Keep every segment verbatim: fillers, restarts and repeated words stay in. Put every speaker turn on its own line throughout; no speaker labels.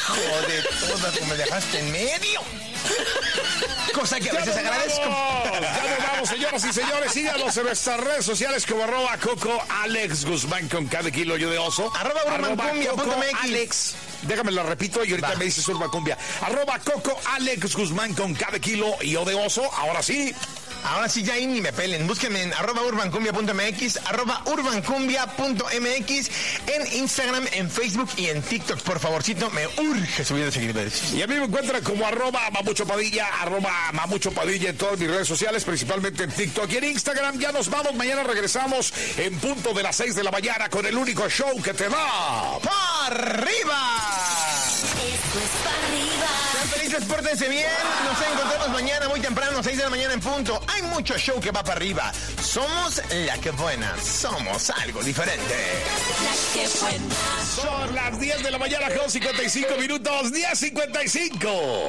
Hijo de todas, me dejaste en medio. Cosa que a veces agradezco.
Ya nos vamos, señoras y señores. Síganos en nuestras redes sociales como arroba Coco Alex Guzmán con cada kilo yo de oso.
Arroba urbancumbia punto m x.
Alex. Déjame la repito y ahorita Va. me dices urbancumbia. Arroba Coco Alex Guzmán con cada kilo yo de oso. Ahora sí.
Ahora sí, ya ahí ni me pelen. Búsquenme en arroba urbancumbia punto m x, arroba urbancumbia punto m x, en Instagram, en Facebook y en TikTok. Por favorcito, me urge subir de seguidores.
Y a mí me encuentran como arroba Mamucho Padilla, arroba Mamucho Padilla en todas mis redes sociales, principalmente en TikTok y en Instagram. Ya nos vamos. Mañana regresamos en punto de las seis de la mañana con el único show que te da
¡para arriba!
Esto es para arriba.
Sean felices, pórtense bien. Nos encontramos mañana muy temprano, seis de la mañana en punto. Hay mucho show que va para arriba. Somos la que buena. Somos algo diferente.
La que buena.
Son las diez de la mañana con cincuenta y cinco minutos. diez cincuenta y cinco.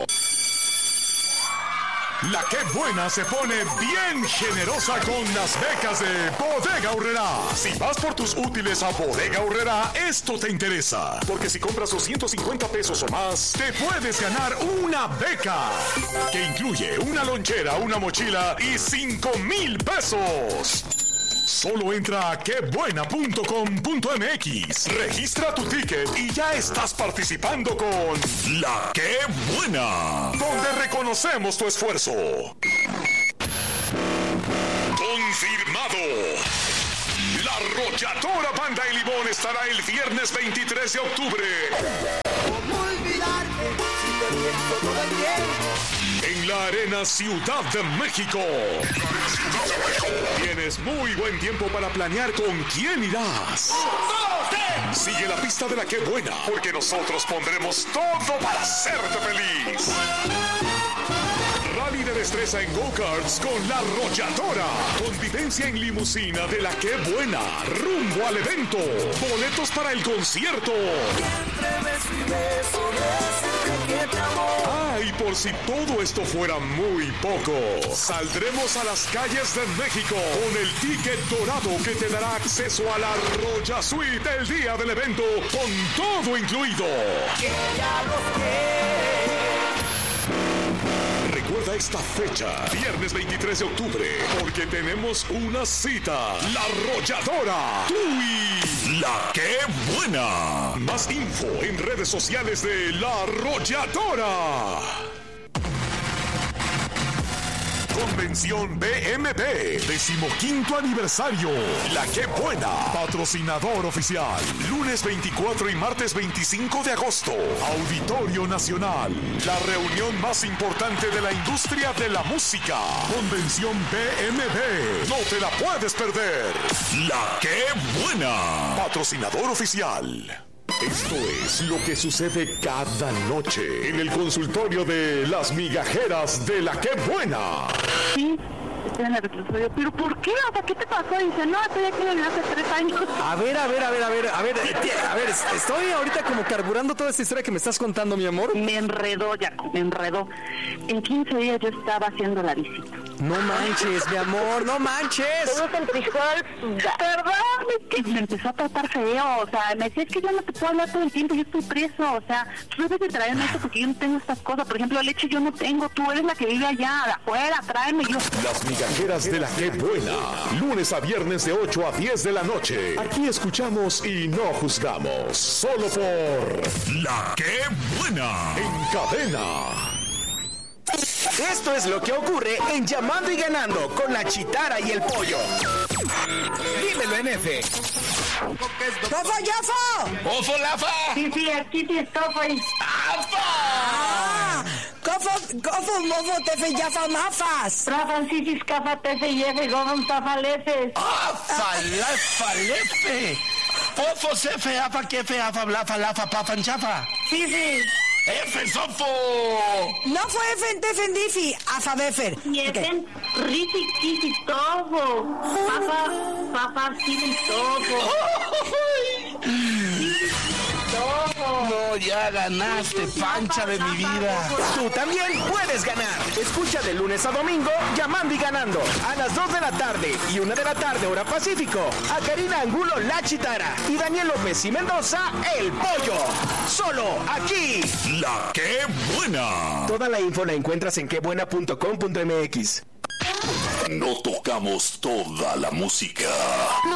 La que buena se pone bien generosa con las becas de Bodega Aurrerá. Si vas por tus útiles a Bodega Aurrerá, esto te interesa. Porque si compras doscientos cincuenta pesos o más, te puedes ganar una beca. Que incluye una lonchera, una mochila y cinco mil pesos. Solo entra a que buena punto com punto m x, registra tu ticket y ya estás participando con La Que Buena, donde reconocemos tu esfuerzo. Confirmado. La Arrolladora Banda El Limón estará el viernes veintitrés de octubre.
¿Cómo olvidarte si te pienso todo el tiempo?
En la Arena Ciudad de México. Tienes muy buen tiempo para planear con quién irás. Sigue la pista de La Que Buena, porque nosotros pondremos todo para hacerte feliz. Rally de destreza en go-karts con La Arrolladora. Convivencia en limusina de La Que Buena. Rumbo al evento. Boletos para el concierto. Ah, y por si todo esto fuera muy poco, saldremos a las calles de México con el ticket dorado que te dará acceso a la Arrolla Suite el día del evento con todo incluido. Recuerda esta fecha, viernes veintitrés de octubre, porque tenemos una cita. La Arrolladora, tú y La Que Buena. Más info en redes sociales de La Arrolladora. Convención B M W, decimoquinto aniversario. La Que Buena, patrocinador oficial. Lunes veinticuatro y martes veinticinco de agosto. Auditorio Nacional. La reunión más importante de la industria de la música. Convención B M W. No te la puedes perder. La Que Buena, patrocinador oficial. Esto es lo que sucede cada noche en el consultorio de las migajeras de La Que Buena.
Sí, estoy en el reclusorio. ¿Pero por qué? O sea, ¿qué te pasó? Dice, no, estoy aquí desde hace tres años.
A ver, a ver, a ver, a ver, a ver, a ver, estoy ahorita como carburando toda esta historia que me estás contando, mi amor.
Me enredó, Jaco, me enredó. En quince días yo estaba haciendo la visita.
No manches, mi amor, no manches.
Todo el frijol, perdón, es que me empezó a tratar feo, o sea, me decía, es que yo no te puedo hablar todo el tiempo, yo estoy preso, o sea, tú debes de traerme esto porque yo no tengo estas cosas, por ejemplo, leche yo no tengo, tú eres la que vive allá, de afuera, tráeme yo.
Las migajeras de La Que Buena, lunes a viernes de ocho a diez de la noche. Aquí escuchamos y no juzgamos, solo por La Que Buena, en cadena.
Esto es lo que ocurre en Llamando y Ganando con la Chitara y el Pollo. Dímelo en F.
¡Tofo, Yofo!
¡Ofo, Lafa!
Sí, sí, aquí sí estoy.
¡Afa!
¡Ah! ¡Cofo, cofo, mofo, tefe, yafa, mafas!
Trafan, sí, sí, escafa, tefe, yefe, gobon, tafalefes.
¡Afa, lafa, lefe! ¡Fofo, sefe, afa, kefe, afa, blafa, lafa, pafan, chafa!
Sí, sí.
¡Efe, sofo!
No fue Efen, Tefen, Difi, Afa, Befer.
Yefen, risi, kisi, todo. Papa, papa, sí, todo. Todo.
No,
Oh, ya ganaste, pancha de mi vida.
Tú también puedes ganar. Escucha de lunes a domingo Llamando y Ganando a las dos de la tarde y una de la tarde hora Pacífico. A Karina Angulo La Chitara y Daniel López y Mendoza El Pollo. Solo aquí.
La que buena.
Toda la info la encuentras en quebuena punto com punto m x.
No tocamos toda la música.